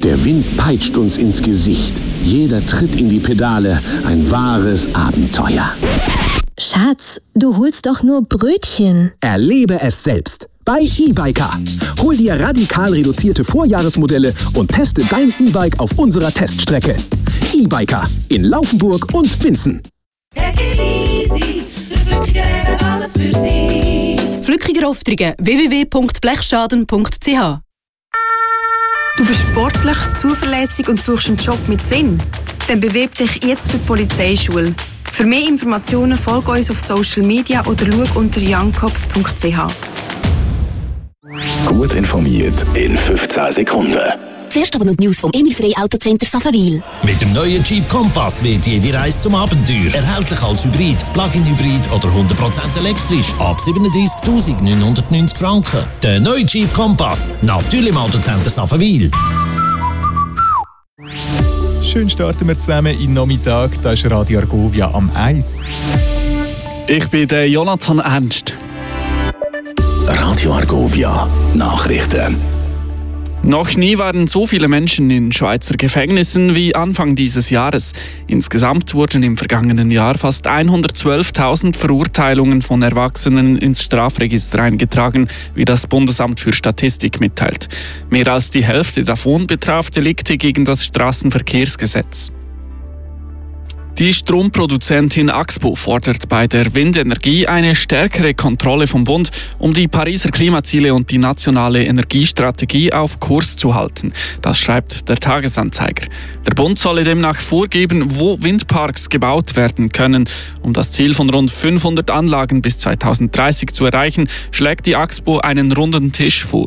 Der Wind peitscht uns ins Gesicht. Jeder Tritt in die Pedale, ein wahres Abenteuer. Schatz, du holst doch nur Brötchen. Erlebe es selbst bei eBiker. Hol dir radikal reduzierte Vorjahresmodelle und teste dein E-Bike auf unserer Teststrecke. eBiker in Laufenburg und Winsen. Flückiger Aufträge www.blechschaden.ch. Du bist sportlich, zuverlässig und suchst einen Job mit Sinn? Dann bewirb dich jetzt für die Polizeischule. Für mehr Informationen folge uns auf Social Media oder schau unter youngcops.ch. Gut informiert in 15 Sekunden. Zuerst aber noch die News vom Emil Frey Autocenter Saffenwil. Mit dem neuen Jeep Compass wird jede Reise zum Abenteuer. Erhältlich als Hybrid, Plug-in-Hybrid oder 100% elektrisch. Ab 37.990 Franken. Der neue Jeep Compass. Natürlich im Autocenter Saffenwil. Schön starten wir zusammen in den Nachmittag. Da ist Radio Argovia am 1. Ich bin der Jonathan Ernst. Radio Argovia Nachrichten. Noch nie waren so viele Menschen in Schweizer Gefängnissen wie Anfang dieses Jahres. Insgesamt wurden im vergangenen Jahr fast 112.000 Verurteilungen von Erwachsenen ins Strafregister eingetragen, wie das Bundesamt für Statistik mitteilt. Mehr als die Hälfte davon betraf Delikte gegen das Straßenverkehrsgesetz. Die Stromproduzentin Axpo fordert bei der Windenergie eine stärkere Kontrolle vom Bund, um die Pariser Klimaziele und die nationale Energiestrategie auf Kurs zu halten. Das schreibt der Tagesanzeiger. Der Bund solle demnach vorgeben, wo Windparks gebaut werden können. Um das Ziel von rund 500 Anlagen bis 2030 zu erreichen, schlägt die Axpo einen runden Tisch vor.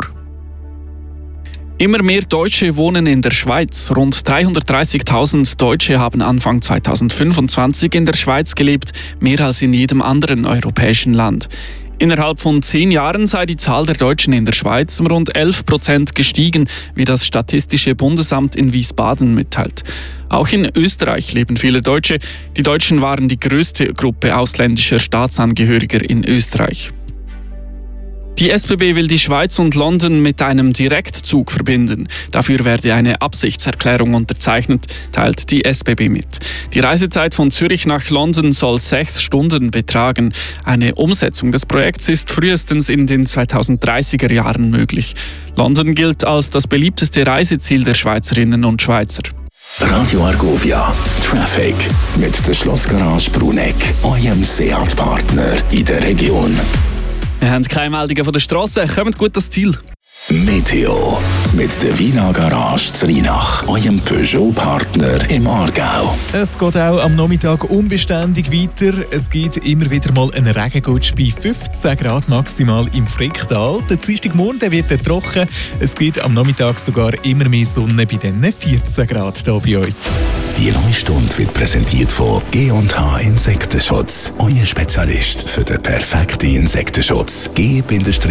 Immer mehr Deutsche wohnen in der Schweiz. Rund 330.000 Deutsche haben Anfang 2025 in der Schweiz gelebt, mehr als in jedem anderen europäischen Land. Innerhalb von 10 Jahren sei die Zahl der Deutschen in der Schweiz um rund 11% gestiegen, wie das Statistische Bundesamt in Wiesbaden mitteilt. Auch in Österreich leben viele Deutsche. Die Deutschen waren die größte Gruppe ausländischer Staatsangehöriger in Österreich. Die SBB will die Schweiz und London mit einem Direktzug verbinden. Dafür werde eine Absichtserklärung unterzeichnet, teilt die SBB mit. Die Reisezeit von Zürich nach London soll 6 Stunden betragen. Eine Umsetzung des Projekts ist frühestens in den 2030er Jahren möglich. London gilt als das beliebteste Reiseziel der Schweizerinnen und Schweizer. Radio Argovia Traffic mit der Schlossgarage Bruneck, eurem Seat-Partner in der Region. Wir haben keine Meldungen von der Strasse. Kommt gut das Ziel. Meteo mit der Wiener Garage zu Rheinach, eurem Peugeot-Partner im Aargau. Es geht auch am Nachmittag unbeständig weiter. Es gibt immer wieder mal einen Regengutsch bei 15 Grad maximal im Fricktal. Der Dienstagmorgen wird trocken. Es gibt am Nachmittag sogar immer mehr Sonne bei den 14 Grad hier bei uns. Die neue Stunde wird präsentiert von G&H Insektenschutz. Euer Spezialist für den perfekten Insektenschutz. g-h.ch.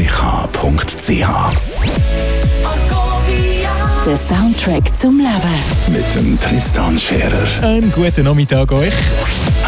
Der Soundtrack zum Leben. Mit dem Tristan Scherer. Einen guten Nachmittag euch.